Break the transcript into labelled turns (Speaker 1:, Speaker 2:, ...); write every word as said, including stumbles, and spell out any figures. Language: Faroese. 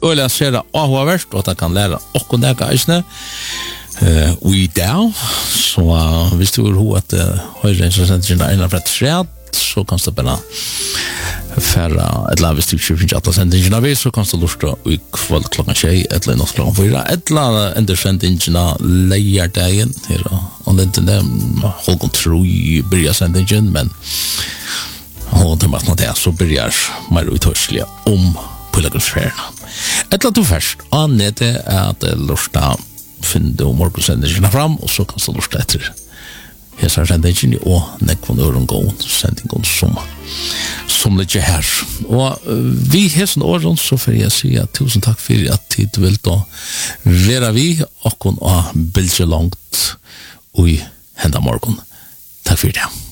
Speaker 1: øyla ser avhåverst, og det kan lære okkur nega eisne. Uh, we down, så uh, hvis du vil ha at uh, høyre interessenten er innan fra træd, så kan du bare færre, eller hvis du ikke finner at sendingen av så kan du lurte i kveld klokken tjei, eller natt klokken fyra, eller ender sendingen av leierdagen, her og lente det, Håkon tror i byrja sendingen, men Håkon til maten av det, så byrjar mer uttørselig om pilgrimsferierna. Eller du først, og nede er at lurte finne du morgensendingen fram, og så kan du lurte etter hesar sendingen og nekvån øren gåen sendingen som som ligger her. Og uh, vi hesen åren så får jeg si at tusen takk for at du vil da være vi og kun å bilde langt og henda morgen. Takk for det.